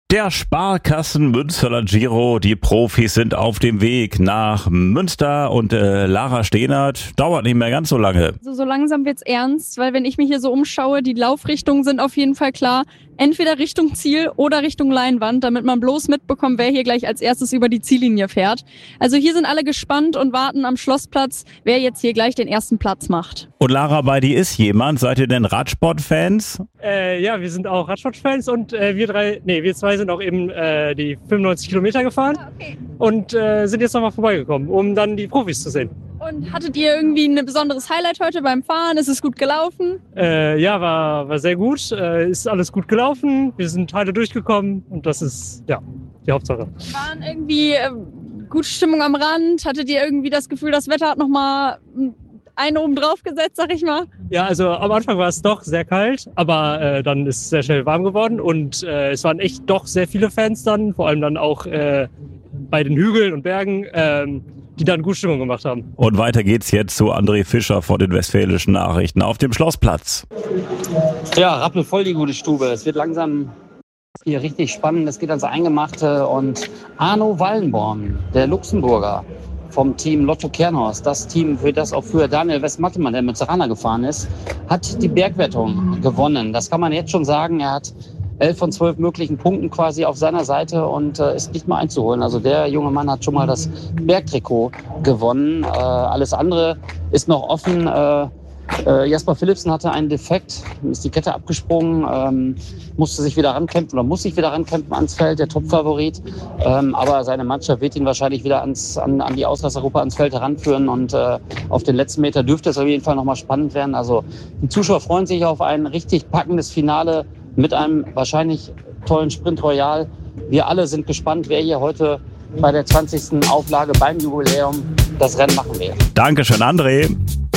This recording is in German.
Der Sparkassen-Münsterland Giro, die Profis sind auf dem Weg nach Münster und Lara Stehnert dauert nicht mehr ganz so lange. So langsam wird's ernst, weil wenn ich mich hier so umschaue, die Laufrichtungen sind auf jeden Fall klar. Entweder Richtung Ziel oder Richtung Leinwand, damit man bloß mitbekommt, wer hier gleich als erstes über die Ziellinie fährt. Also hier sind alle gespannt und warten am Schlossplatz, wer jetzt hier gleich den ersten Platz macht. Und Lara, bei dir ist jemand. Seid ihr denn Radsportfans? Ja, wir sind auch Radsportfans und wir zwei sind auch eben die 95 Kilometer gefahren und sind jetzt nochmal vorbeigekommen, um dann die Profis zu sehen. Und hattet ihr irgendwie ein besonderes Highlight heute beim Fahren? Ist es gut gelaufen? Ja, war sehr gut. Ist alles gut gelaufen. Wir sind heile durchgekommen und das ist ja die Hauptsache. Waren irgendwie gute Stimmung am Rand? Hattet ihr irgendwie das Gefühl, das Wetter hat nochmal einen oben drauf gesetzt, sag ich mal? Ja, also am Anfang war es doch sehr kalt, aber dann ist es sehr schnell warm geworden und es waren echt doch sehr viele Fans dann, vor allem dann auch bei den Hügeln und Bergen, die dann gute Stimmung gemacht haben. Und weiter geht's jetzt zu André Fischer von den Westfälischen Nachrichten auf dem Schlossplatz. Ja, rappelvoll die gute Stube. Es wird langsam hier richtig spannend. Es geht ans Eingemachte und Arno Wallenborn, der Luxemburger vom Team Lotto Kernhorst, das Team, für das auch früher Daniel Westmattemann, der Münsteraner gefahren ist, hat die Bergwertung gewonnen. Das kann man jetzt schon sagen. Er hat 11 von 12 möglichen Punkten quasi auf seiner Seite und ist nicht mehr einzuholen. Also der junge Mann hat schon mal das Bergtrikot gewonnen. Alles andere ist noch offen. Jasper Philipsen hatte einen Defekt, ist die Kette abgesprungen, musste sich wieder rankämpfen oder muss sich wieder rankämpfen ans Feld, der Topfavorit. Aber seine Mannschaft wird ihn wahrscheinlich wieder an die Ausreißergruppe ans Feld heranführen und auf den letzten Meter dürfte es auf jeden Fall nochmal spannend werden. Also die Zuschauer freuen sich auf ein richtig packendes Finale mit einem wahrscheinlich tollen Sprint Royal. Wir alle sind gespannt, wer hier heute bei der 20. Auflage beim Jubiläum das Rennen machen wird. Dankeschön, André.